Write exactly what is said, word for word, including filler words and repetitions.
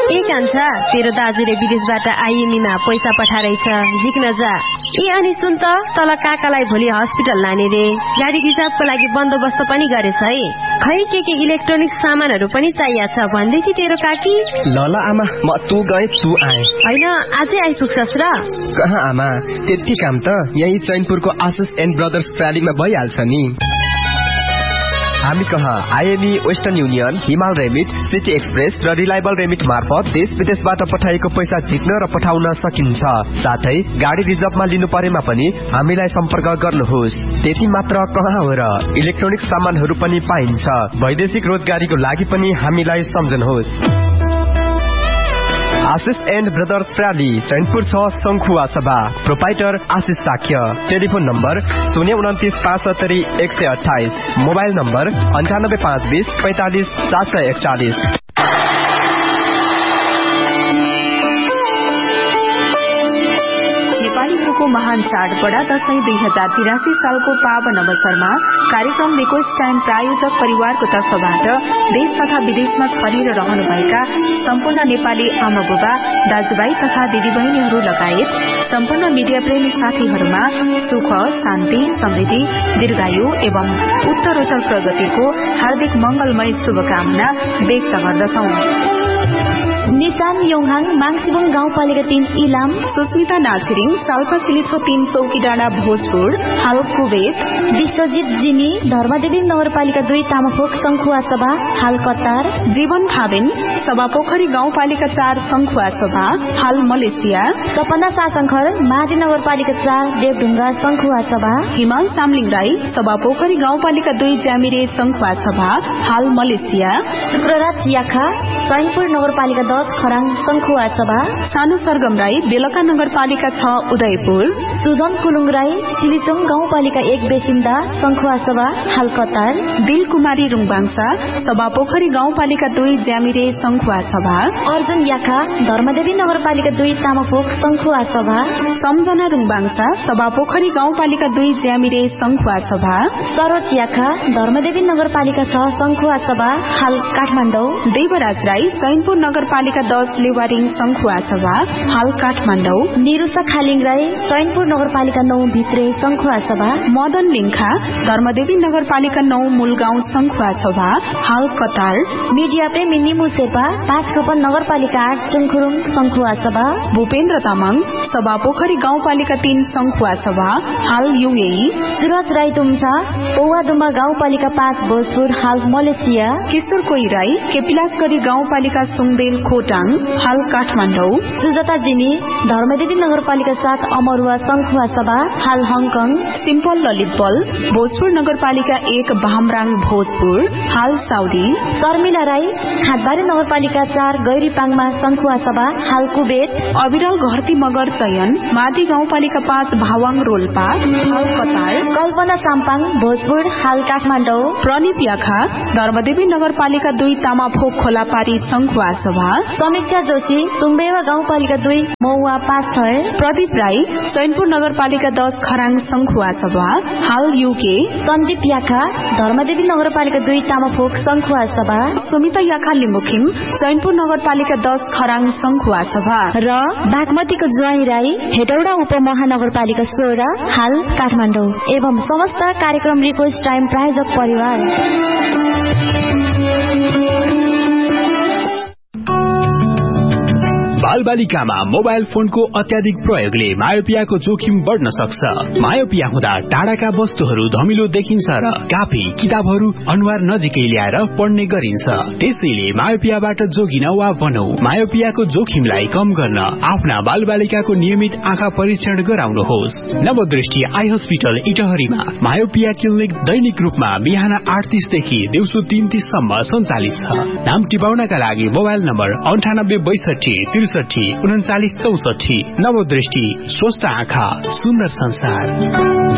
ए कान्छा, तेरो दाजुले विदेशबाट आइएमईमा पैसा पठाइरहेछ, झिक्न जा। ए अनि सुन त, तल काकालाई भोलि हस्पिटल लाने रे, गाडी रिजर्भको लागि बन्दोबस्त पनि गरेछ है। खै के के इलेक्ट्रोनिक सामानहरू पनि चाहिएको छ भन्दै थिए तेरो काकी। ल ल आमा, म तू गए तू आए। होइन, आजै आइपुग्छस् र? कहाँ आमा, त्यति काम त यही चैनपुरको आशिष एन्ड ब्रदर्स प्रालीमा भइहाल्छ नि। हामी कहाँ आइएमई, वेस्टर्न युनियन, हिमाल रेमिट, सिटी एक्सप्रेस र रिलायबल रेमिट मार्फत देश विदेशबाट पठाएको पैसा झिक्न र पठाउन सकिन्छ। साथै गाडी रिजर्भमा लिनु परेमा पनि हामीलाई सम्पर्क गर्नुहोस्। त्यति मात्र कहाँ हो र, इलेक्ट्रोनिक सामानहरू पनि पाइन्छ। वैदेशिक रोजगारीको लागि पनि हामीलाई सम्झनुहोस्। आशिष एन्ड ब्रदर्स प्राली, चैनपुर छ, शंखुवा सभा। प्रोपाइटर आशिष साख्य। टेलिफोन नम्बर शून्य उन्तिस पाँच सत्तरी एक सय अठाइस। मोबाइल नम्बर अन्ठानब्बे पाँच बीस पैंतालीस सात सय एकचालिस। नेपालीहरूको महान चाड बडा दशैं दुई हजार तिरासी सालको पावन अवसरमा कार्यक्रम रिक्वेस्ट टाइम प्रायोजक परिवारको तर्फबाट देश तथा विदेशमा छरिएर रहनुभएका सम्पूर्ण नेपाली आमा बुबा, दाजुभाइ तथा दिदीबहिनीहरू लगायत सम्पूर्ण मीडिया प्रेमी साथीहरूमा सुख, शान्ति, समृद्धि, दीर्घायु एवं उत्तरोत्तर प्रगतिको हार्दिक मंगलमय शुभकामना व्यक्त गर्दछौं। निशान योङहाङ, माङसिबुङ गाउँपालिका तीन इलाम। सुस्मिता नाथिरिङ, साल्पा सिलिछो तीन, चौकी डाँडा, भोजपुर, हाल कुवेत। विश्वजित जिनी, धर्मदेवी नगरपालिका दुई, तामाफोक, शंखुवा सभा, हाल कतार। जीवन भावेन, सभापोखरी गाउँपालिका चार, शंखुवा सभा, हाल मलेसिया। सपना सासंखर, माझी नगरपालिका चार, देवढुङ्गा, शंखुवा सभा। हिमाल चामलिङ राई, सभापोखरी गाउँपालिका दुई, ज्यामिरे, शंखुवा सभा, हाल मलेसिया। शुक्रराज याखा, चैनपुर नगरपालिका दस, खराङ, शंखुवा सभा। सानो सरगम राई, बेलका नगरपालिका छ, उदयपुर। सुजन कुलुङ राई, सिलिचोङ गाउँपालिका एक, बेसिन्दा, शंखुवा सभा, हाल कतार। दिल कुमारी रुङबाङसा, सभापोखरी गाउँपालिका दुई, ज्यामिरे, शंखुवा सभा। अर्जुन याखा, धर्मदेवी नगरपालिका दुई, तामाफोक, शंखुवा सभा। सम्झना रुङबाङसा, सभापोखरी गाउँपालिका दुई, ज्यामिरे, शंखुवा सभा। सरोज याखा, धर्मदेवी नगरपालिका छ, शंखुवा सभा, हाल काठमाडौँ। देवराज राई, चैनपुर नगरपालिका दस, लेवारिङ, शंखुवा सभा, हाल काठमाडौँ। निरुषा खालिङ राई, चैनपुर नगरपालिका नौ, भित्रे, शंखुवा सभा। मदन लिङ्खा, धर्मदेवी नगरपालिका नौ, मूलगाउँ, शंखुवा सभा, हाल कतार। मिडिया प्रेमी निमु शेर्पा, पाँच रोपन नगरपालिका आठ, चुङखुरुङ, शंखुवा सभा। भूपेन्द्र तामाङ, सभापोखरी गाउँपालिका तीन, शंखुवा सभा, हाल युएई। सुरज राई तुम्छा, पौवादुम्बा गाउँपालिका पाँच, भोजपुर, हाल मलेसिया। किशोर कोई राई, केपिलासगढी गाउँपालिका सुङदेल, खोटाङ, हाल काठमाडौँ। सुजाता जिनी, धर्मदेवी नगरपालिका सात, अमरुवा, शंखुवा सभा, हाल हङकङ। सिम्पल ललित बल, भोजपुर नगरपालिका एक, भामराङ, भोजपुर, हाल साउदी। शर्मिला राई, खाटबारी नगरपालिका चार, गैरीपाङमा, शंखुवा सभा, हाल कुवेत। अविरल घरती मगर चयन, मादी गाउँपालिका पाँच, भावाङ, रोल्पा, हाल कतार। कल्पना साम्पाङ, भोजपुर, हाल काठमाडौँ। प्रनिप याखा, धर्मदेवी नगरपालिका दुई, तामाफोक, खोलापारी, शंखुवा सभा। समीक्षा जोशी, सुम्बेवा गाउँपालिका दुई, मौवा, पाँच थर। प्रदीप राई, चैनपुर नगरपालिका दस, खराङ, शंखुवा सभा, हाल युके। सन्दीप याखा, धर्मदेवी नगरपालिका दुई, तामाफोक, शंखुवा सभा। सुमिता याखा लिम्बुखिम, चैनपुर नगरपालिका दस, खराङ, शंखुवा सभा। र बागमतीको ज्वाई राई, हेटौडा उपमहानगरपालिका सोह्र, हाल काठमाडौँ। एवं समस्त कार्यक्रम रिक्वेस्ट टाइम प्रायोजक परिवार। बालबालिकामा मोबाइल फोनको अत्याधिक प्रयोगले मायोपियाको जोखिम बढ्न सक्छ। मायोपिया हुँदा टाढाका वस्तुहरू धमिलो देखिन्छ र कापी किताबहरू अनुहार नजिकै ल्याएर पढ्ने गरिन्छ। त्यसैले मायोपियाबाट जोगिन वा भनौं मायोपियाको जोखिमलाई कम गर्न आफ्ना बालबालिकाको नियमित आँखा परीक्षण गराउनुहोस्। नवदृष्टि आई हस्पिटल इटहरीमा मायोपिया क्लिनिक दैनिक रूपमा बिहान आठ तीस देखि दिउँसो तीन तीस सम्म सञ्चालित छ। नाम टिपाउनका लागि मोबाइल नम्बर अन्ठानब्बे बैसठी त्रिसठी उन्चालिस चौसठी। नवदृष्टि स्वस्थ आँखा सुन्दर संसार।